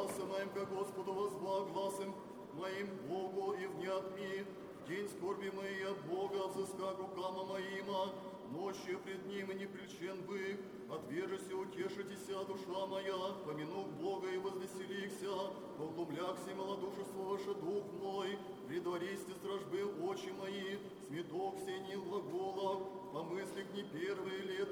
гласом моим, как Господу возба, гласом моим Богу и внятми. День скорби моей от Бога взыска рукама моима, ночью пред Ним и не причен бы. Отвержися, утешитеся, душа моя, помянув Бога и возвеселихся, поглумлякся малодушествовавши дух мой, предваристи стражбы очи мои, сметок сей не глаголах, помыслик не первый,